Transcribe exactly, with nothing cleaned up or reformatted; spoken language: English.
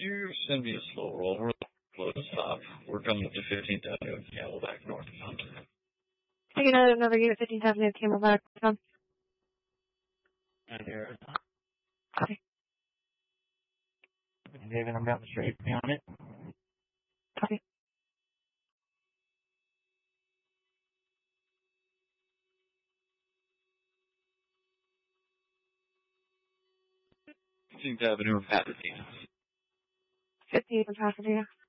you send me a slow roll? We're close to stop. We're coming to fifteenth Avenue and Camelback North. Take another, another unit, fifteenth Avenue, Camelback. Come. And here. Copy. David, I'm down the street. Be on it. Copy. fifteenth Avenue and Pasadena. fifteenth and Pasadena.